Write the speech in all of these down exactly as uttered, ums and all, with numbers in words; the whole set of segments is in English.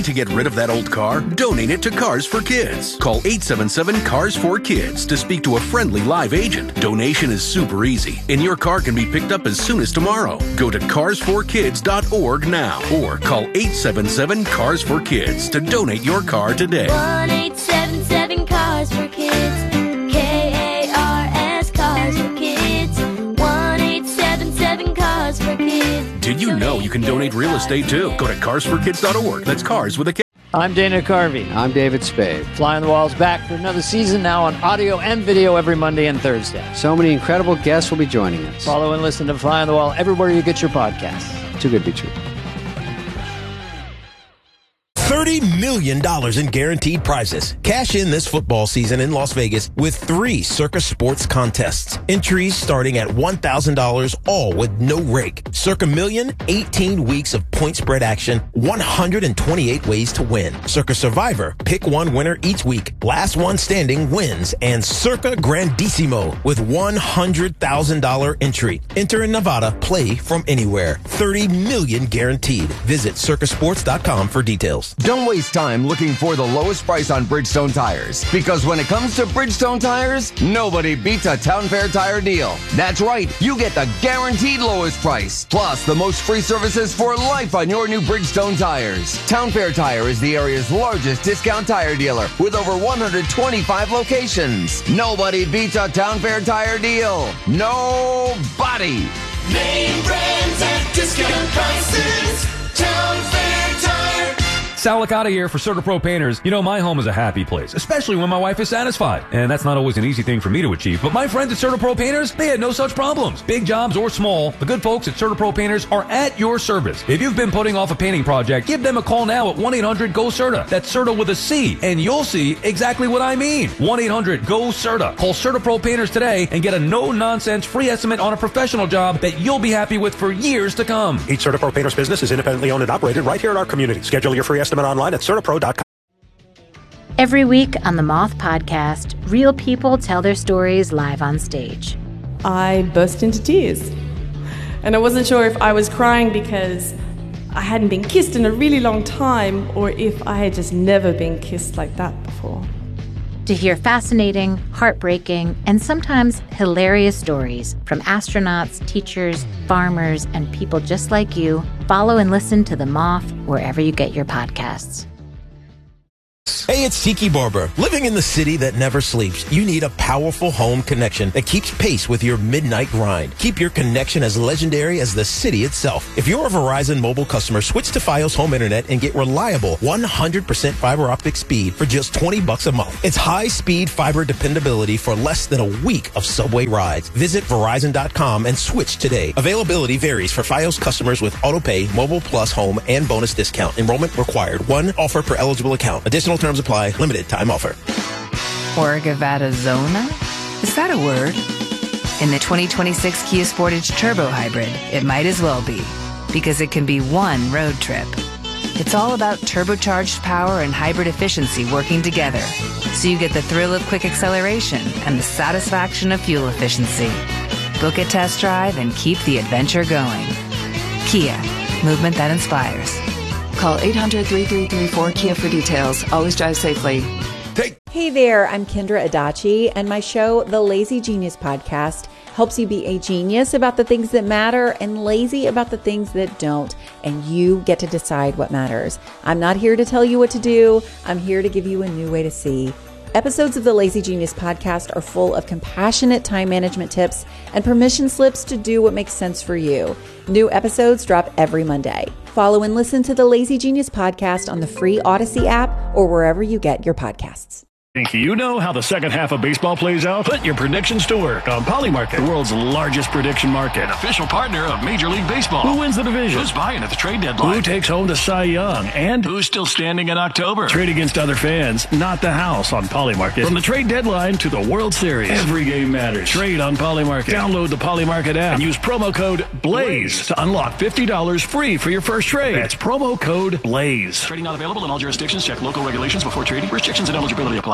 Ready to get rid of that old car? Donate it to Cars for Kids. Call eight seven seven, C A R S four Kids to speak to a friendly live agent. Donation is super easy, and your car can be picked up as soon as tomorrow. Go to cars for kids dot org now or call eight seven seven, C A R S four Kids to donate your car today. one eight seven seven, Cars for Kids. K A R S, Cars for Kids. one eight seven seven, Cars for Kids. Did you know you can donate real estate too? Go to cars for kids dot org. That's cars with a K. I'm Dana Carvey. I'm David Spade. Fly on the Wall's back for another season now on audio and video every Monday and Thursday. So many incredible guests will be joining us. Follow and listen to Fly on the Wall everywhere you get your podcasts. Too good to be true. thirty million dollars in guaranteed prizes. Cash in this football season in Las Vegas with three Circa Sports contests. Entries starting at one thousand dollars, all with no rake. Circa Million, eighteen weeks of point spread action, one hundred twenty-eight ways to win. Circa Survivor, pick one winner each week. Last one standing wins. And Circa Grandissimo with one hundred thousand dollars entry. Enter in Nevada, play from anywhere. thirty million dollars guaranteed. Visit circa sports dot com for details. Don't waste time looking for the lowest price on Bridgestone tires, because when it comes to Bridgestone tires, nobody beats a Town Fair tire deal. That's right, you get the guaranteed lowest price, plus the most free services for life on your new Bridgestone tires. Town Fair Tire is the area's largest discount tire dealer with over one hundred twenty-five locations. Nobody beats a Town Fair tire deal. Nobody. Name brands at discount prices. Town Fair Tire. Sal Licata here for CertaPro Painters. You know, my home is a happy place, especially when my wife is satisfied. And that's not always an easy thing for me to achieve. But my friends at CertaPro Painters, they had no such problems. Big jobs or small, the good folks at CertaPro Painters are at your service. If you've been putting off a painting project, give them a call now at one eight hundred go CERTA. That's CERTA with a C, and you'll see exactly what I mean. one eight hundred go CERTA. Call CertaPro Painters today and get a no-nonsense free estimate on a professional job that you'll be happy with for years to come. Each CertaPro Painters business is independently owned and operated right here in our community. Schedule your free estimate online at certa pro dot com. Every week on the Moth Podcast, real people tell their stories live on stage. I burst into tears. And I wasn't sure if I was crying because I hadn't been kissed in a really long time, or if I had just never been kissed like that before. To hear fascinating, heartbreaking, and sometimes hilarious stories from astronauts, teachers, farmers, and people just like you, follow and listen to The Moth wherever you get your podcasts. Hey, it's Tiki Barber. Living in the city that never sleeps, you need a powerful home connection that keeps pace with your midnight grind. Keep your connection as legendary as the city itself. If you're a Verizon mobile customer, switch to Fios Home Internet and get reliable one hundred percent fiber optic speed for just twenty bucks a month. It's high-speed fiber dependability for less than a week of subway rides. Visit Verizon dot com and switch today. Availability varies for Fios customers with AutoPay, Mobile Plus Home, and bonus discount. Enrollment required. One offer per eligible account. Additional terms apply. Limited time offer. Orgavattazona? Is that a word? In the twenty twenty-six Kia Sportage Turbo Hybrid, it might as well be, because it can be one road trip. It's all about turbocharged power and hybrid efficiency working together, so you get the thrill of quick acceleration and the satisfaction of fuel efficiency. Book a test drive and keep the adventure going. Kia, movement that inspires. Call eight hundred, three three three, four K I A for details. Always drive safely. Hey. hey there, I'm Kendra Adachi, and my show, The Lazy Genius Podcast, helps you be a genius about the things that matter and lazy about the things that don't, and you get to decide what matters. I'm not here to tell you what to do. I'm here to give you a new way to see. Episodes of the Lazy Genius Podcast are full of compassionate time management tips and permission slips to do what makes sense for you. New episodes drop every Monday. Follow and listen to the Lazy Genius Podcast on the free Odyssey app or wherever you get your podcasts. Think you know how the second half of baseball plays out? Put your predictions to work on Polymarket, the world's largest prediction market. An official partner of Major League Baseball. Who wins the division? Who's buying at the trade deadline? Who takes home the Cy Young? And who's still standing in October? Trade against other fans, not the house on Polymarket. From the trade deadline to the World Series, every game matters. Trade on Polymarket. Download the Polymarket app and use promo code BLAZE to unlock fifty dollars free for your first trade. That's promo code BLAZE. Trading not available in all jurisdictions. Check local regulations before trading. Restrictions and eligibility apply.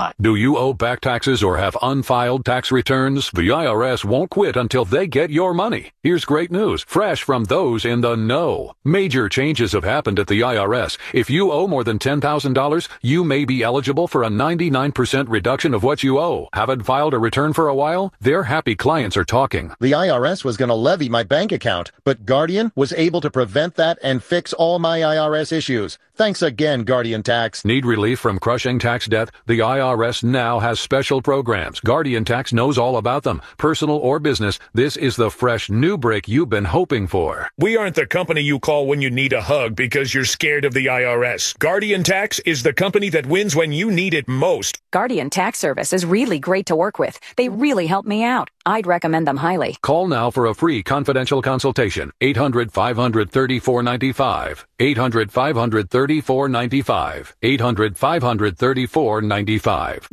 apply. Do you owe back taxes or have unfiled tax returns? The I R S won't quit until they get your money. Here's great news, fresh from those in the know. Major changes have happened at the I R S. If you owe more than ten thousand dollars, you may be eligible for a ninety-nine percent reduction of what you owe. Haven't filed a return for a while? Their happy clients are talking. The I R S was going to levy my bank account, but Guardian was able to prevent that and fix all my I R S issues. Thanks again, Guardian Tax. Need relief from crushing tax debt? The I R S now has special programs. Guardian Tax knows all about them. Personal or business, this is the fresh new break you've been hoping for. We aren't the company you call when you need a hug because you're scared of the I R S. Guardian Tax is the company that wins when you need it most. Guardian Tax Service is really great to work with. They really help me out. I'd recommend them highly. Call now for a free confidential consultation. eight hundred, five hundred, thirty-four ninety-five. eight hundred, five hundred, thirty-four ninety-five. eight hundred, five hundred, thirty-four ninety-five.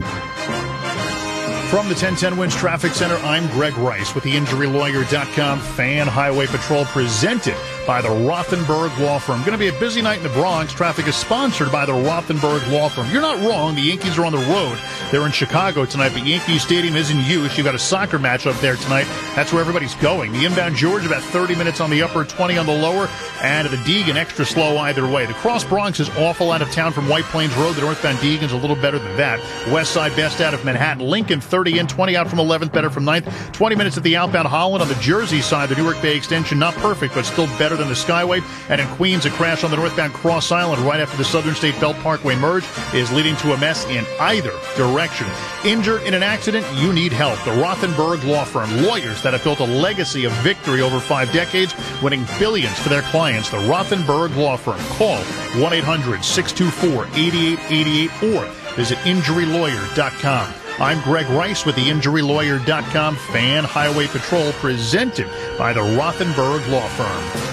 From the ten ten Wins Traffic Center, I'm Greg Rice with the Injury Lawyer dot com Fan Highway Patrol, presented by the Rothenberg Law Firm. Going to be a busy night in the Bronx. Traffic is sponsored by the Rothenberg Law Firm. You're not wrong. The Yankees are on the road. They're in Chicago tonight, but Yankee Stadium is in use. You've got a soccer match up there tonight. That's where everybody's going. The inbound George, about thirty minutes on the upper, twenty on the lower, and the Deegan extra slow either way. The Cross Bronx is awful out of town from White Plains Road. The northbound Deegan's a little better than that. West Side best out of Manhattan. Lincoln thirty in, twenty out from eleventh, better from ninth. twenty minutes at the outbound Holland. On the Jersey side, the Newark Bay extension, not perfect, but still better than the Skyway. And in Queens, a crash on the northbound Cross Island right after the Southern State Belt Parkway merge is leading to a mess in either direction. Injured in an accident? You need help. The Rothenberg Law Firm. Lawyers that have built a legacy of victory over five decades, winning billions for their clients. The Rothenberg Law Firm. Call one eight hundred, six two four, eight eight eight eight or visit injury lawyer dot com. I'm Greg Rice with the injury lawyer dot com Fan Highway Patrol, presented by the Rothenberg Law Firm.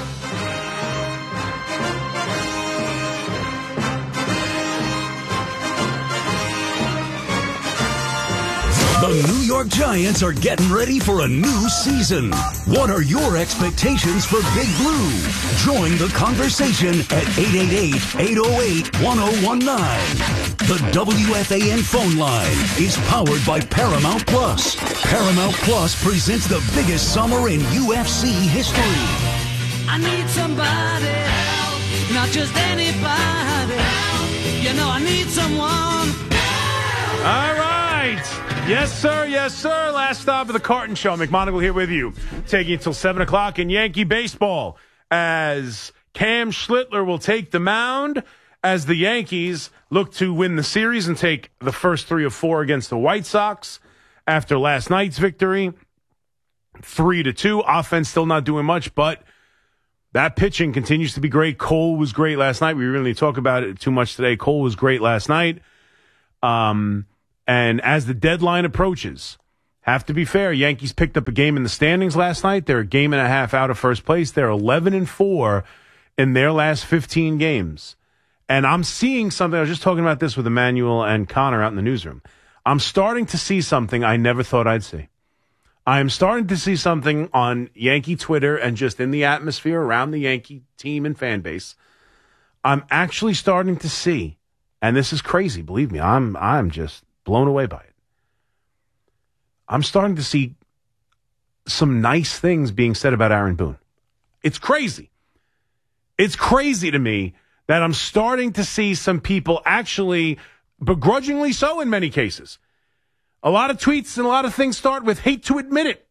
The New York Giants are getting ready for a new season. What are your expectations for Big Blue? Join the conversation at eight eight eight, eight oh eight, one oh one nine. The W F A N phone line is powered by Paramount Plus. Paramount Plus presents the biggest summer in U F C history. I need somebody help, not just anybody help. You know I need someone help. All right. Yes, sir. Yes, sir. Last stop of the Carton Show. McMonagle here with you, taking until seven o'clock in Yankee baseball as Cam Schlittler will take the mound as the Yankees look to win the series and take the first three of four against the White Sox after last night's victory. Three to two. Offense still not doing much, but that pitching continues to be great. Cole was great last night. We really talk about it too much today. Cole was great last night. Um... And as the deadline approaches, have to be fair, Yankees picked up a game in the standings last night. They're a game and a half out of first place. They're eleven and four in their last fifteen games. And I'm seeing something. I was just talking about this with Emmanuel and Connor out in the newsroom. I'm starting to see something I never thought I'd see. I am starting to see something on Yankee Twitter and just in the atmosphere around the Yankee team and fan base. I'm actually starting to see, and this is crazy, believe me, I'm I'm just blown away by it. I'm starting to see some nice things being said about Aaron Boone. It's crazy. It's crazy to me that I'm starting to see some people actually, begrudgingly so in many cases. A lot of tweets and a lot of things start with hate to admit it.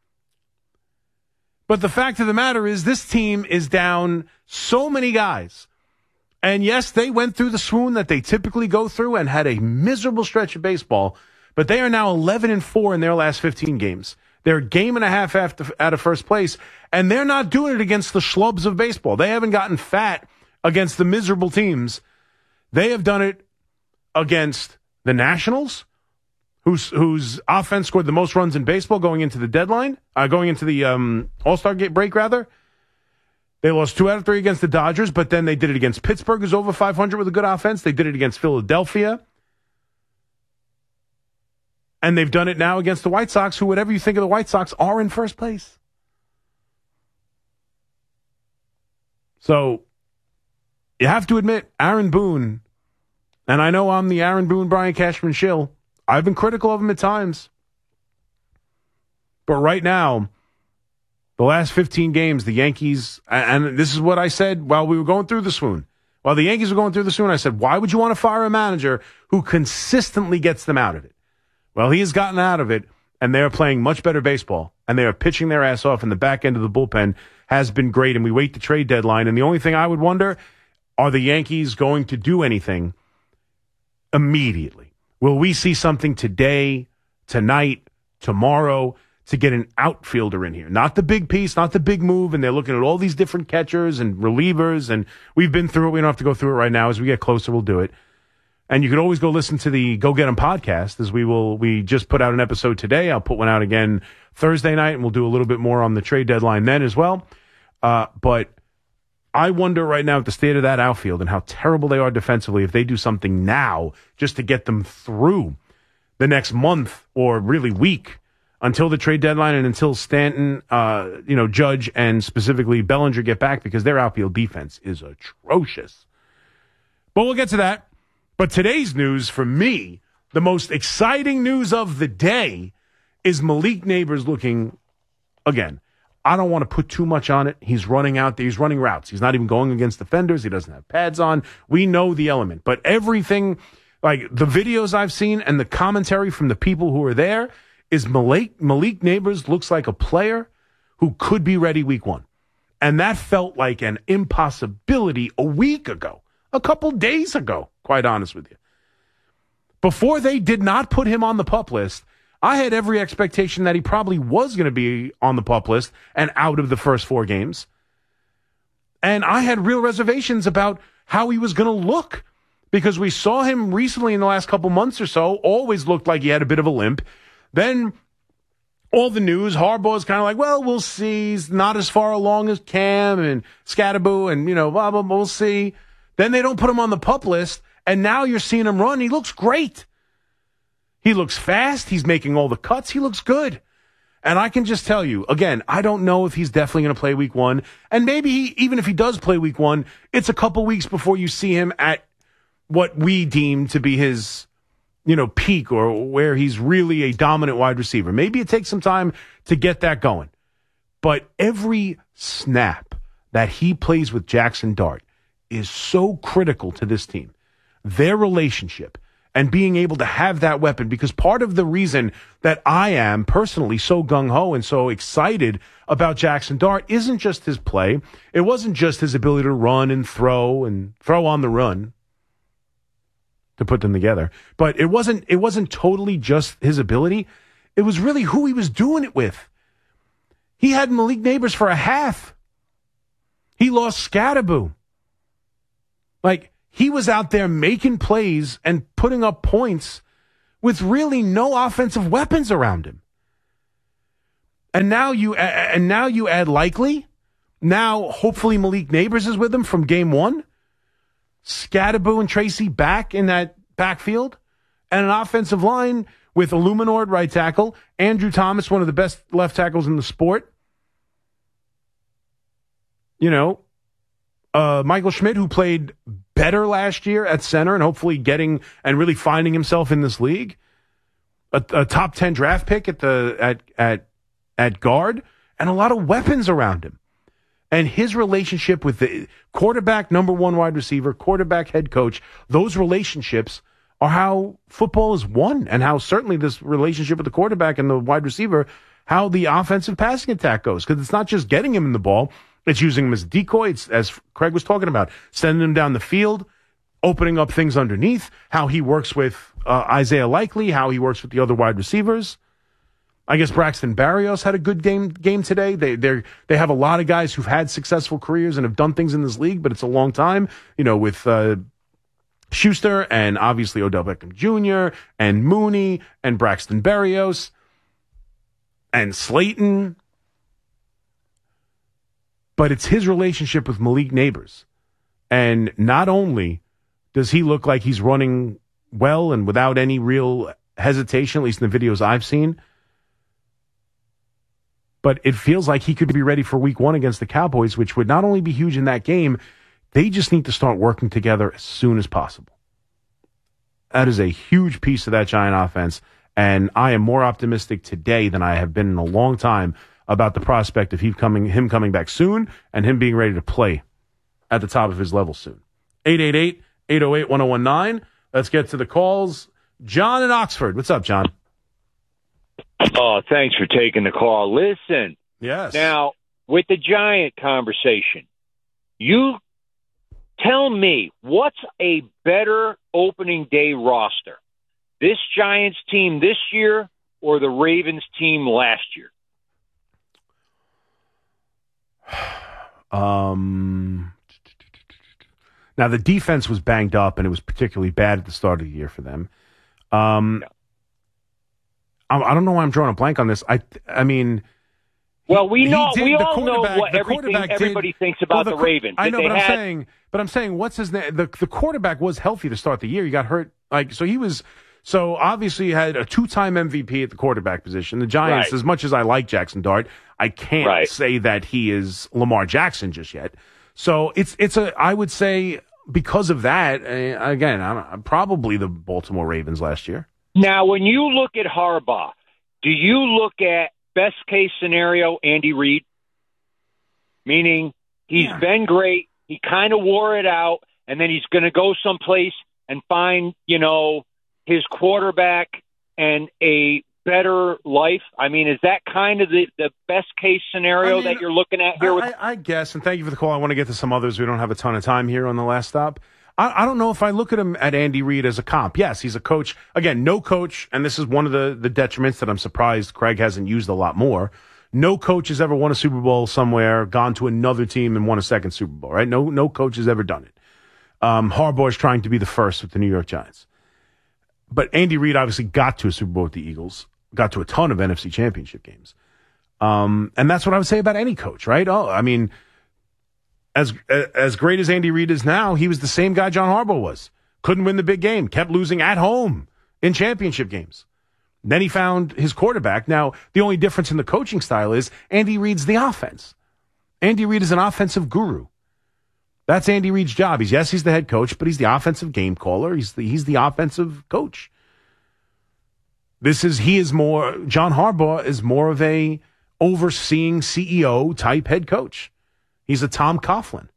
But the fact of the matter is this team is down so many guys. And yes, they went through the swoon that they typically go through and had a miserable stretch of baseball, but they are now eleven and four in their last fifteen games. They're a game and a half after, out of first place, and they're not doing it against the schlubs of baseball. They haven't gotten fat against the miserable teams. They have done it against the Nationals, whose whose offense scored the most runs in baseball going into the deadline, uh, going into the um, All-Star break, rather. They lost two out of three against the Dodgers, but then they did it against Pittsburgh, who's over five hundred with a good offense. They did it against Philadelphia. And they've done it now against the White Sox, who, whatever you think of the White Sox, are in first place. So you have to admit, Aaron Boone, and I know I'm the Aaron Boone, Brian Cashman shill, I've been critical of him at times. But right now, the last fifteen games, the Yankees, and this is what I said while we were going through the swoon. While the Yankees were going through the swoon, I said, why would you want to fire a manager who consistently gets them out of it? Well, he has gotten out of it, and they are playing much better baseball, and they are pitching their ass off, and the back end of the bullpen has been great, and we wait the trade deadline. And the only thing I would wonder, are the Yankees going to do anything immediately? Will we see something today, tonight, tomorrow, to get an outfielder in here? Not the big piece, not the big move, and they're looking at all these different catchers and relievers, and we've been through it. We don't have to go through it right now. As we get closer, we'll do it. And you can always go listen to the Go Get 'Em podcast, as we will. We just put out an episode today. I'll put one out again Thursday night, and we'll do a little bit more on the trade deadline then as well. Uh, but I wonder right now at the state of that outfield and how terrible they are defensively, if they do something now just to get them through the next month or really week until the trade deadline and until Stanton, uh, you know, Judge, and specifically Bellinger get back, because their outfield defense is atrocious. But we'll get to that. But today's news, for me, the most exciting news of the day is Malik Neighbors looking, again, I don't want to put too much on it. He's running out there. He's running routes. He's not even going against defenders. He doesn't have pads on. We know the element. But everything, like the videos I've seen and the commentary from the people who are there, is Malik, Malik Neighbors looks like a player who could be ready week one. And that felt like an impossibility a week ago, a couple days ago, quite honest with you. Before they did not put him on the PUP list, I had every expectation that he probably was going to be on the PUP list and out of the first four games. And I had real reservations about how he was going to look, because we saw him recently in the last couple months or so, always looked like he had a bit of a limp. Then all the news, Harbaugh's kind of like, well, we'll see. He's not as far along as Cam and Scatterboo and, you know, blah, blah, blah, we'll see. Then they don't put him on the PUP list, and now you're seeing him run. He looks great. He looks fast. He's making all the cuts. He looks good. And I can just tell you, again, I don't know if he's definitely going to play week one. And maybe he, even if he does play week one, it's a couple weeks before you see him at what we deem to be his, you know, peak, or where he's really a dominant wide receiver. Maybe it takes some time to get that going. But every snap that he plays with Jackson Dart is so critical to this team. Their relationship and being able to have that weapon, because part of the reason that I am personally so gung-ho and so excited about Jackson Dart isn't just his play. It wasn't just his ability to run and throw and throw on the run, to put them together. But it wasn't it wasn't totally just his ability. It was really who he was doing it with. He had Malik Neighbors for a half. He lost Scatterboo. Like, he was out there making plays and putting up points with really no offensive weapons around him. And now you and now you add Likely. Now, hopefully, Malik Neighbors is with him from game one. Scatterboo and Tracy back in that backfield. And an offensive line with Illuminor at right tackle. Andrew Thomas, one of the best left tackles in the sport. You know, uh, Michael Schmidt, who played better last year at center and hopefully getting and really finding himself in this league. A, a top ten draft pick at the at at at guard, and a lot of weapons around him. And his relationship with the quarterback, number one wide receiver, quarterback, head coach, those relationships are how football is won, and how certainly this relationship with the quarterback and the wide receiver, how the offensive passing attack goes. Because it's not just getting him in the ball. It's using him as a decoy, it's, as Craig was talking about, sending him down the field, opening up things underneath, how he works with uh, Isaiah Likely, how he works with the other wide receivers. I guess Braxton Barrios had a good game game today. They they they have a lot of guys who've had successful careers and have done things in this league, but it's a long time, you know, with uh, Schuster and obviously Odell Beckham Junior and Mooney and Braxton Barrios and Slayton. But it's his relationship with Malik Neighbors. And not only does he look like he's running well and without any real hesitation, at least in the videos I've seen, but it feels like he could be ready for week one against the Cowboys, which would not only be huge in that game, they just need to start working together as soon as possible. That is a huge piece of that Giant offense, and I am more optimistic today than I have been in a long time about the prospect of him coming, him coming back soon and him being ready to play at the top of his level soon. eight eight eight, eight oh eight, one oh one nine. Let's get to the calls. John in Oxford. What's up, John? Oh, thanks for taking the call. Listen. Yes. Now, with the Giant conversation, you tell me, what's a better opening day roster? This Giants team this year or the Ravens team last year? Um, now, the defense was banged up, and it was particularly bad at the start of the year for them. Um, I, I don't know why I'm drawing a blank on this. I, I mean... Well, we know did, we all know quarterback- what the everything quarterback everybody did- thinks about well, the the qu- Ravens. I that know, they but I'm had- saying, but I'm saying, what's his name? The the quarterback was healthy to start the year. He got hurt, like so. He was so obviously had a two-time M V P at the quarterback position. The Giants, Right. as much as I like Jackson Dart, I can't Right. say that he is Lamar Jackson just yet. So it's it's a I would say because of that. Uh, again, I'm, I'm probably the Baltimore Ravens last year. Now, when you look at Harbaugh, do you look at best case scenario Andy Reid? Meaning he's Yeah. been great, he kind of wore it out, and then he's going to go someplace and find, you know, his quarterback and a better life. I mean, is that kind of the, the best case scenario I mean, that you're looking at here? I, with I, I guess, and thank you for the call. I want to get to some others. We don't have a ton of time here on the last stop. I, I don't know if I look at him at Andy Reid as a comp. Yes, he's a coach. Again, no coach, and this is one of the, the detriments that I'm surprised Craig hasn't used a lot more. No coach has ever won a Super Bowl somewhere, gone to another team and won a second Super Bowl, right? No, no coach has ever done it. Um, Harbaugh is trying to be the first with the New York Giants. But Andy Reid obviously got to a Super Bowl with the Eagles, got to a ton of N F C championship games. Um, and that's what I would say about any coach, right? Oh, I mean, as as great as Andy Reid is now, he was the same guy John Harbaugh was. Couldn't win the big game, kept losing at home in championship games. Then he found his quarterback. Now, the only difference in the coaching style is Andy Reid's the offense. Andy Reid is an offensive guru. That's Andy Reid's job. He's yes, he's the head coach, but he's the offensive game caller. He's the he's the offensive coach. This is he is more John Harbaugh is more of a overseeing C E O type head coach. He's a Tom Coughlin.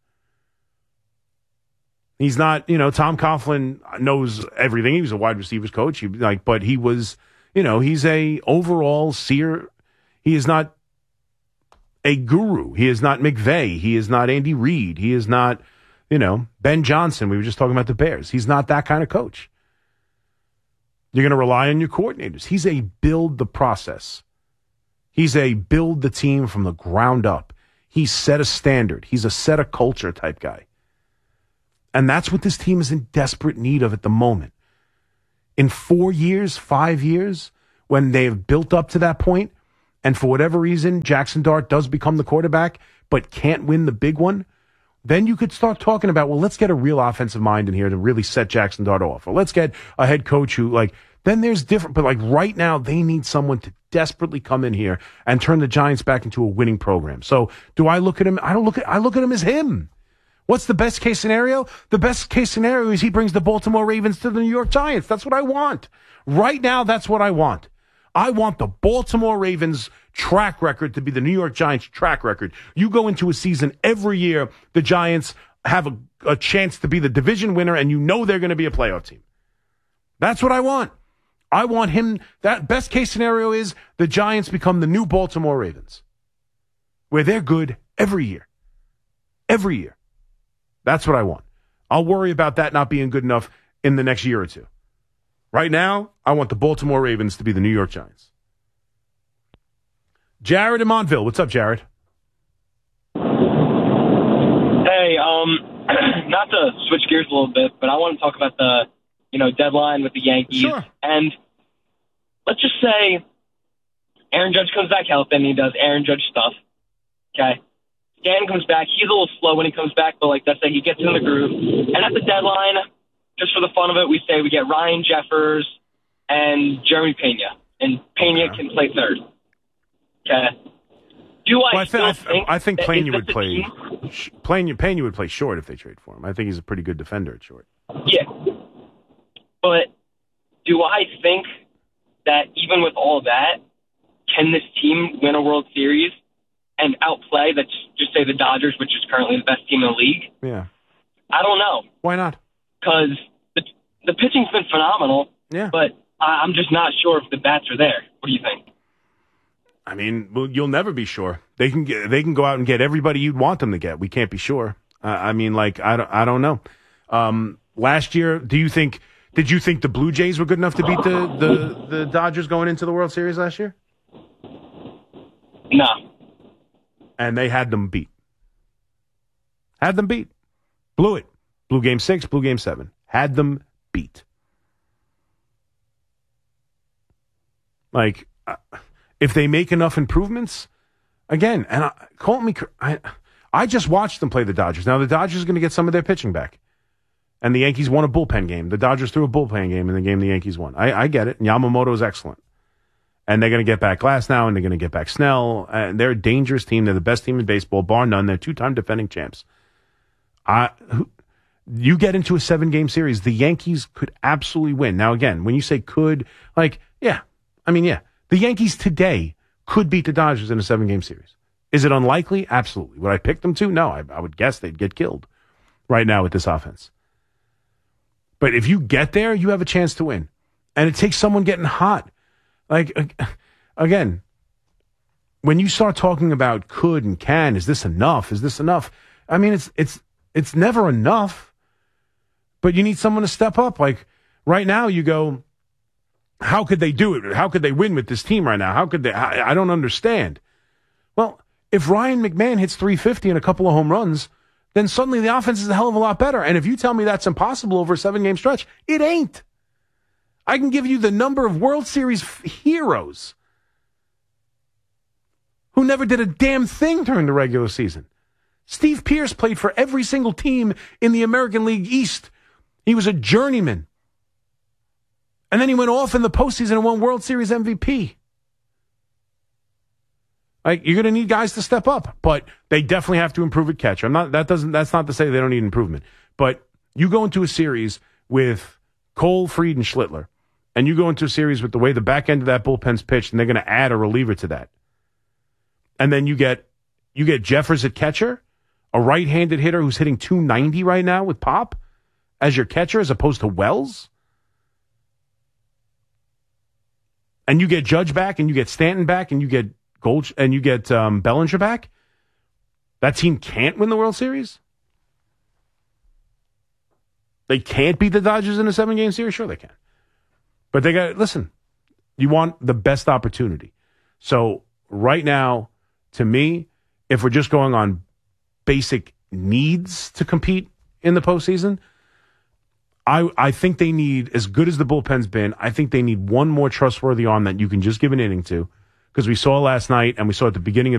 He's not, you know, Tom Coughlin knows everything. He was a wide receivers coach. He, like, but he was, you know, he's a overall seer. He is not a guru. He is not McVay. He is not Andy Reid. He is not, you know, Ben Johnson. We were just talking about the Bears. He's not that kind of coach. You're going to rely on your coordinators. He's a build the process. He's a build the team from the ground up. He set a standard. He's a set a culture type guy. And that's what this team is in desperate need of at the moment. In four years, five years, when they have built up to that point, and for whatever reason, Jackson Dart does become the quarterback, but can't win the big one, then you could start talking about, well, let's get a real offensive mind in here to really set Jackson Dart off. Or let's get a head coach who, like, then there's different. But, like, right now, they need someone to desperately come in here and turn the Giants back into a winning program. So do I look at him? I don't look at, I look at him as him. What's the best case scenario? The best case scenario is he brings the Baltimore Ravens to the New York Giants. That's what I want. Right now, that's what I want. I want the Baltimore Ravens track record to be the New York Giants track record. You go into a season every year, the Giants have a, a chance to be the division winner, and you know they're going to be a playoff team. That's what I want. I want him. That best case scenario is the Giants become the new Baltimore Ravens, where they're good every year. Every year. That's what I want. I'll worry about that not being good enough in the next year or two. Right now, I want the Baltimore Ravens to be the New York Giants. Jared in Montville. What's up, Jared? Hey, um, not to switch gears a little bit, but I want to talk about the, you know, deadline with the Yankees. Sure. And let's just say Aaron Judge comes back healthy and he does Aaron Judge stuff. Okay. Stan comes back. He's a little slow when he comes back, but like let's say he gets in the groove. And at the deadline, just for the fun of it, we say we get Ryan Jeffers and Jeremy Pena, and Pena Okay. can play third. Okay. Do I Well, I, still th- I, think? th- I think that- Pena is would this a play. team? Sh- Pena, Pena would play short if they trade for him. I think he's a pretty good defender at short. Yeah. But do I think that even with all that, can this team win a World Series and outplay, let's just say the Dodgers, which is currently the best team in the league? Yeah. I don't know. Why not? Because the, the pitching's been phenomenal, yeah. but I, I'm just not sure if the bats are there. What do you think? I mean, well, you'll never be sure. They can get, they can go out and get everybody you'd want them to get. We can't be sure. Uh, I mean, like, I don't, I don't know. Um, last year, do you think, did you think the Blue Jays were good enough to beat the, the, the Dodgers going into the World Series last year? No. And they had them beat. Had them beat. Blew it. Blew game six, blew game seven. Had them beat. Like, uh, if they make enough improvements, again, and I, call me, I, I just watched them play the Dodgers. Now, the Dodgers are going to get some of their pitching back. And the Yankees won a bullpen game. The Dodgers threw a bullpen game in the game the Yankees won. I, I get it. Yamamoto is excellent. And they're going to get back Glass now, and they're going to get back Snell. And they're a dangerous team. They're the best team in baseball, bar none. They're two-time defending champs. I, you get into a seven-game series, the Yankees could absolutely win. Now, again, when you say could, like, yeah. I mean, yeah. The Yankees today could beat the Dodgers in a seven-game series. Is it unlikely? Absolutely. Would I pick them to? No, I, I would guess they'd get killed right now with this offense. But if you get there, you have a chance to win. And it takes someone getting hot. Like, again, when you start talking about could and can, is this enough? Is this enough? I mean, it's it's it's never enough. But you need someone to step up. Like, right now you go, how could they do it? How could they win with this team right now? How could they? I, I don't understand. Well, if Ryan McMahon hits three fifty and a couple of home runs, then suddenly the offense is a hell of a lot better. And if you tell me that's impossible over a seven-game stretch, it ain't. I can give you the number of World Series f- heroes who never did a damn thing during the regular season. Steve Pearce played for every single team in the American League East. He was a journeyman. And then he went off in the postseason and won World Series M V P. Like, you're going to need guys to step up, but they definitely have to improve at catcher. I'm not, that doesn't, that's not to say they don't need improvement. But you go into a series with Cole, Fried, and Schlittler, and you go into a series with the way the back end of that bullpen's pitched, and they're going to add a reliever to that. And then you get you get Jeffers at catcher, a right-handed hitter who's hitting two ninety right now with Pop as your catcher as opposed to Wells. And you get Judge back, and you get Stanton back, and you get Gold and you get um, Bellinger back. That team can't win the World Series. They can't beat the Dodgers in a seven-game series. Sure, they can. But they got, listen, you want the best opportunity. So right now, to me, if we're just going on basic needs to compete in the postseason, I, I think they need, as good as the bullpen's been, I think they need one more trustworthy arm that you can just give an inning to. Because we saw last night and we saw at the beginning of the